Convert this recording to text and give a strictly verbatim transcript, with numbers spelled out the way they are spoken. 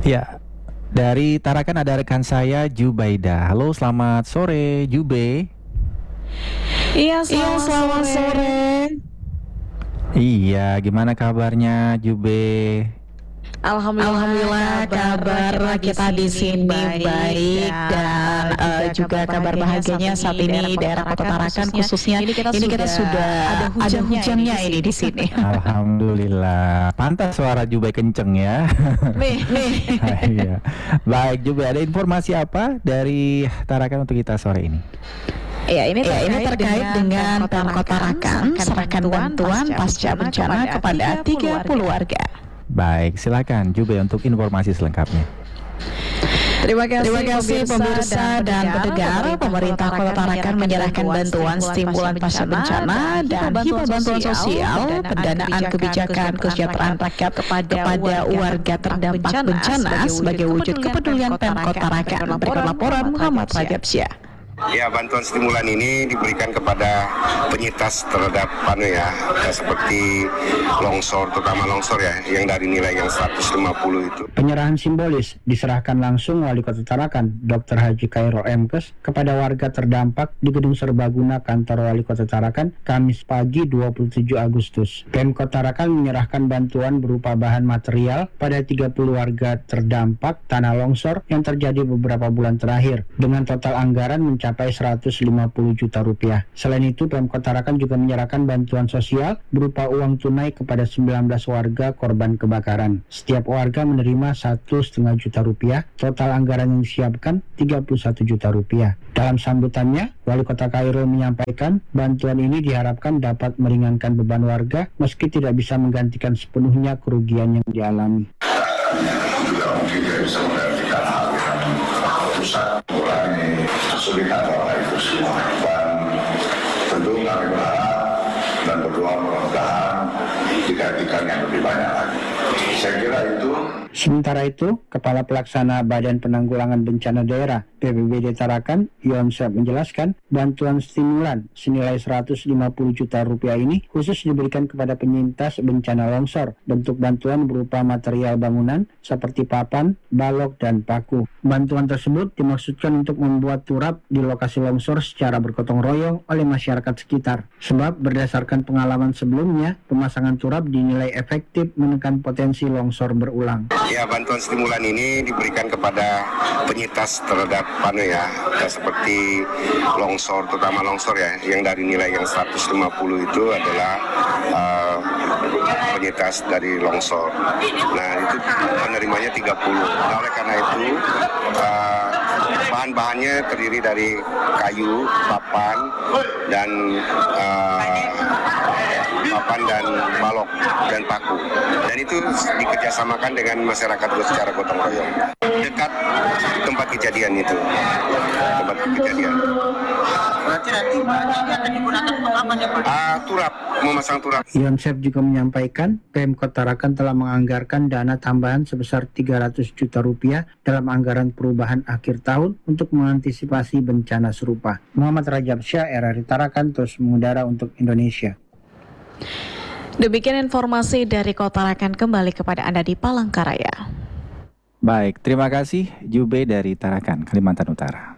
Ya, dari Tarakan ada rekan saya Jubaida. Halo, selamat sore Jube. Iya, Iya, selamat selamat sore. sore. Iya, gimana kabarnya Jube? Alhamdulillah, Alhamdulillah kabar kita di sini baik dan eh, juga kabar bahagianya saat ini daerah Kota Tarakan khususnya ini kita sudah ada hujannya ini di sini. Alhamdulillah. Pantas suara Jube kenceng ya. Nih, nih. Iya. Baik Jube, ada informasi apa dari Tarakan untuk kita sore ini? Ya, ini terkait, ya, ini terkait dengan Pemkot Tarakan serahkan bantuan pasca bencana kepada tiga puluh warga. Baik, silakan Jube untuk informasi selengkapnya. Terima kasih, Terima kasih pemirsa dan pendengar. Pemerintah Kota Tarakan menyerahkan bantuan stimulan pasca bencana dan hibah bantuan sosial, pendanaan kebijakan kesejahteraan rakyat kepada warga terdampak bencana sebagai wujud kepedulian Pemkot Tarakan. Berikut laporan Muhammad Rajab Syah. Ya, bantuan stimulan ini diberikan kepada penyintas terhadap anu ya, ya seperti longsor, terutama longsor ya, yang dari nilai yang seratus lima puluh itu. Penyerahan simbolis diserahkan langsung Wali Kota Tarakan, Doktor Haji Khairul Emkes, kepada warga terdampak di Gedung Serbaguna Kantor Wali Kota Tarakan, Kamis pagi dua puluh tujuh Agustus. Pemkot Tarakan menyerahkan bantuan berupa bahan material pada tiga puluh warga terdampak tanah longsor yang terjadi beberapa bulan terakhir, dengan total anggaran mencapai mencapai seratus lima puluh juta rupiah. Selain itu, Pemkot Tarakan juga menyerahkan bantuan sosial berupa uang tunai kepada sembilan belas warga korban kebakaran. Setiap warga menerima satu setengah juta rupiah. Total anggaran yang disiapkan tiga puluh satu juta rupiah. Dalam sambutannya, Wali Kota Khairul menyampaikan bantuan ini diharapkan dapat meringankan beban warga meski tidak bisa menggantikan sepenuhnya kerugian yang dialami. Juga mungkin tidak bisa menggantikan hal yang pusat mengurangi kesulitan orang itu semua, dan tentu kami berharap dan berdoa mudah-mudahan digantikan yang lebih banyak lagi. Saya kira itu. Sementara itu, Kepala Pelaksana Badan Penanggulangan Bencana Daerah B P B D Tarakan, Yonsep menjelaskan bantuan stimulan senilai seratus lima puluh juta rupiah ini khusus diberikan kepada penyintas bencana longsor. Bentuk bantuan berupa material bangunan seperti papan, balok, dan paku. Bantuan tersebut dimaksudkan untuk membuat turap di lokasi longsor secara bergotong royong oleh masyarakat sekitar. Sebab berdasarkan pengalaman sebelumnya, pemasangan turap dinilai efektif menekan potensi longsor berulang. Ya, bantuan stimulan ini diberikan kepada penyintas terhadap anu ya, ya seperti longsor, terutama longsor ya, yang dari nilai yang seratus lima puluh itu adalah uh, penyintas dari longsor. Nah, itu penerimanya tiga puluh. Nah, oleh karena itu uh, bahan-bahannya terdiri dari kayu, papan, dan uh, papan dan balok dan paku, dan itu dikerjasamakan dengan masyarakat secara gotong royong dekat tempat kejadian itu tempat kejadian. Berarti nanti ini akan digunakan untuk apa ya Pak? Ah, turap, memasang turap. Yonsep juga menyampaikan Pemkot Tarakan telah menganggarkan dana tambahan sebesar tiga ratus juta rupiah dalam anggaran perubahan akhir tahun untuk mengantisipasi bencana serupa. Muhammad Rajab Syah, R R I Tarakan, terus mengudara untuk Indonesia. Demikian informasi dari Kota Tarakan, kembali kepada Anda di Palangkaraya. Baik, terima kasih Jube dari Tarakan, Kalimantan Utara.